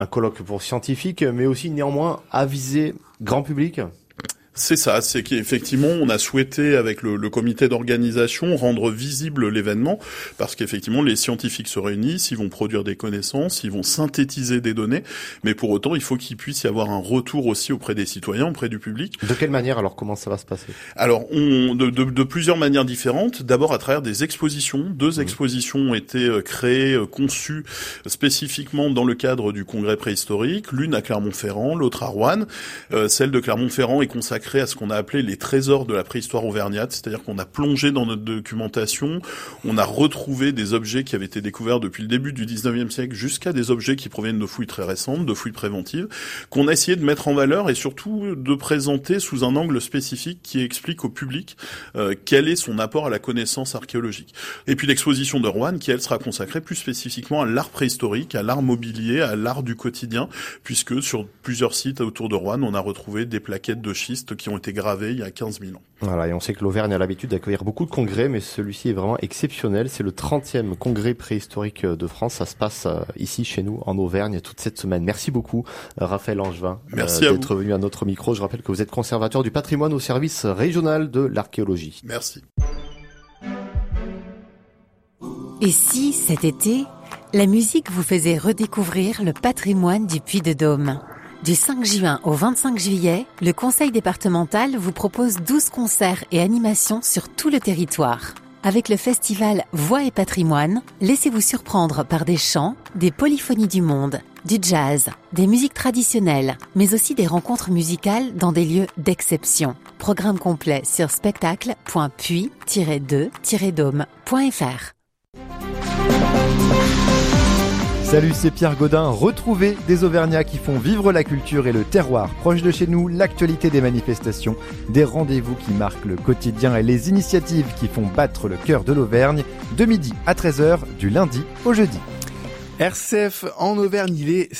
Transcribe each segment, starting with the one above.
Un colloque pour scientifiques, mais aussi néanmoins à viser grand public. C'est ça, c'est qu'effectivement, on a souhaité, avec le comité d'organisation, rendre visible l'événement, parce qu'effectivement, les scientifiques se réunissent, ils vont produire des connaissances, ils vont synthétiser des données, mais pour autant, il faut qu'il puisse y avoir un retour aussi auprès des citoyens, auprès du public. De quelle manière, alors, comment ça va se passer? Alors, de plusieurs manières différentes. D'abord, à travers des expositions. Deux expositions ont été créées, conçues spécifiquement dans le cadre du congrès préhistorique. L'une à Clermont-Ferrand, l'autre à Roanne. Celle de Clermont-Ferrand est consacrée à ce qu'on a appelé les trésors de la préhistoire auvergnate, c'est-à-dire qu'on a plongé dans notre documentation, on a retrouvé des objets qui avaient été découverts depuis le début du 19e siècle jusqu'à des objets qui proviennent de fouilles très récentes, de fouilles préventives, qu'on a essayé de mettre en valeur et surtout de présenter sous un angle spécifique qui explique au public quel est son apport à la connaissance archéologique. Et puis l'exposition de Roanne qui, elle, sera consacrée plus spécifiquement à l'art préhistorique, à l'art mobilier, à l'art du quotidien, puisque sur plusieurs sites autour de Roanne, on a retrouvé des plaquettes de schiste qui ont été gravés il y a 15 000 ans. Voilà, et on sait que l'Auvergne a l'habitude d'accueillir beaucoup de congrès, mais celui-ci est vraiment exceptionnel. C'est le 30e congrès préhistorique de France. Ça se passe ici, chez nous, en Auvergne, toute cette semaine. Merci beaucoup, Raphaël Angevin, d'être venu à notre micro. Je rappelle que vous êtes conservateur du patrimoine au service régional de l'archéologie. Merci. Et si, cet été, la musique vous faisait redécouvrir le patrimoine du Puy-de-Dôme ? Du 5 juin au 25 juillet, le Conseil départemental vous propose 12 concerts et animations sur tout le territoire. Avec le festival Voix et Patrimoine, laissez-vous surprendre par des chants, des polyphonies du monde, du jazz, des musiques traditionnelles, mais aussi des rencontres musicales dans des lieux d'exception. Programme complet sur spectacle.puy-2-dôme.fr. Salut, c'est Pierre Gaudin. Retrouvez des Auvergnats qui font vivre la culture et le terroir. Proche de chez nous, l'actualité des manifestations, des rendez-vous qui marquent le quotidien et les initiatives qui font battre le cœur de l'Auvergne, de midi à 13h, du lundi au jeudi. RCF en Auvergne, il est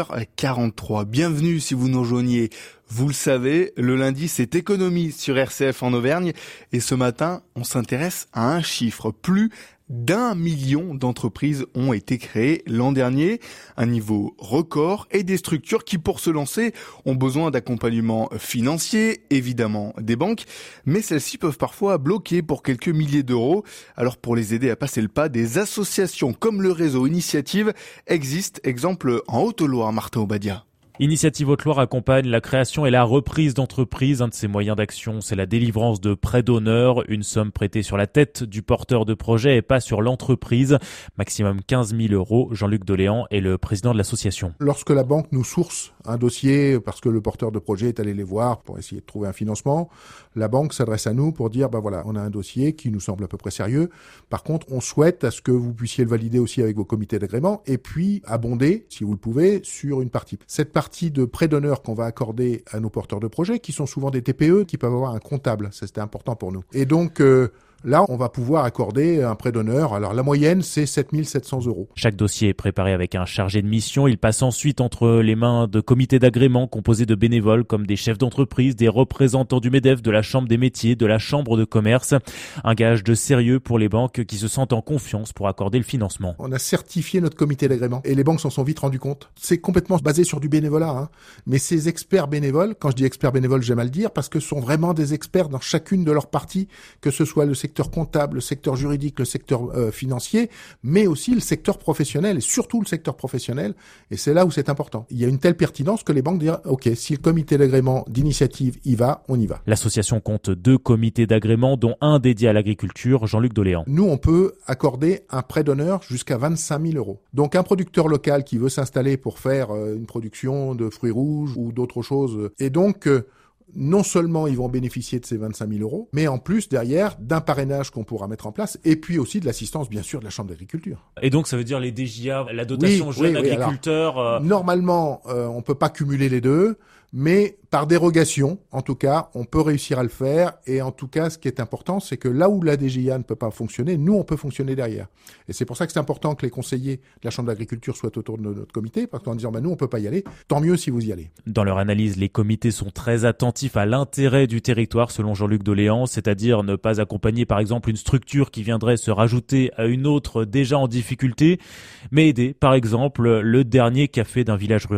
7h43. Bienvenue si vous nous rejoignez. Vous le savez, le lundi, c'est économie sur RCF en Auvergne. Et ce matin, on s'intéresse à un chiffre. Plus d'1 million d'entreprises ont été créées l'an dernier, un niveau record, et des structures qui, pour se lancer, ont besoin d'accompagnement financier, évidemment des banques, mais celles-ci peuvent parfois bloquer pour quelques milliers d'euros. Alors pour les aider à passer le pas, des associations comme le réseau Initiative existent, exemple en Haute-Loire, Martin Obadia. Initiative Haute-Loire accompagne la création et la reprise d'entreprises. Un de ses moyens d'action, c'est la délivrance de prêts d'honneur. Une somme prêtée sur la tête du porteur de projet et pas sur l'entreprise. Maximum 15 000 euros. Jean-Luc Doléan est le président de l'association. Lorsque la banque nous source un dossier parce que le porteur de projet est allé les voir pour essayer de trouver un financement, la banque s'adresse à nous pour dire, voilà, on a un dossier qui nous semble à peu près sérieux. Par contre, on souhaite à ce que vous puissiez le valider aussi avec vos comités d'agrément et puis abonder, si vous le pouvez, sur une partie. Cette partie de prêt d'honneur qu'on va accorder à nos porteurs de projets, qui sont souvent des TPE, qui peuvent avoir un comptable. Ça, c'était important pour nous. Et donc, là, on va pouvoir accorder un prêt d'honneur. Alors, la moyenne, c'est 7 700 euros. Chaque dossier est préparé avec un chargé de mission. Il passe ensuite entre les mains de comités d'agrément composés de bénévoles comme des chefs d'entreprise, des représentants du MEDEF, de la Chambre des métiers, de la Chambre de commerce. Un gage de sérieux pour les banques qui se sentent en confiance pour accorder le financement. On a certifié notre comité d'agrément et les banques s'en sont vite rendues compte. C'est complètement basé sur du bénévolat, hein. Mais ces experts bénévoles, quand je dis experts bénévoles, j'aime à le dire, parce que ce sont vraiment des experts dans chacune de leurs parties, que ce soit le secteur comptable, le secteur juridique, le secteur financier, mais aussi le secteur professionnel et surtout le secteur professionnel. Et c'est là où c'est important. Il y a une telle pertinence que les banques disent, OK, si le comité d'agrément d'Initiative y va, on y va. L'association compte 2 comités d'agrément, dont un dédié à l'agriculture, Jean-Luc Doléan. Nous, on peut accorder un prêt d'honneur jusqu'à 25 000 euros. Donc, un producteur local qui veut s'installer pour faire une production de fruits rouges ou d'autres choses, et donc non seulement ils vont bénéficier de ces 25 000 euros, mais en plus, derrière, d'un parrainage qu'on pourra mettre en place, et puis aussi de l'assistance, bien sûr, de la Chambre d'agriculture. Et donc, ça veut dire les DJA, la dotation jeune agriculteur. Normalement, on peut pas cumuler les deux, mais par dérogation, en tout cas, on peut réussir à le faire. Et en tout cas, ce qui est important, c'est que là où la DGIA ne peut pas fonctionner, nous, on peut fonctionner derrière. Et c'est pour ça que c'est important que les conseillers de la Chambre d'agriculture soient autour de notre comité, parce qu'en disant, nous, on peut pas y aller, tant mieux si vous y allez. Dans leur analyse, les comités sont très attentifs à l'intérêt du territoire, selon Jean-Luc Doléan, c'est-à-dire ne pas accompagner, par exemple, une structure qui viendrait se rajouter à une autre déjà en difficulté, mais aider, par exemple, le dernier café d'un village rural.